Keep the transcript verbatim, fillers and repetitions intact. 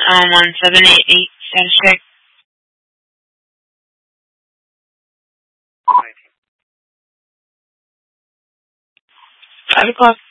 Um, one seven eight eight, status check. Five o'clock.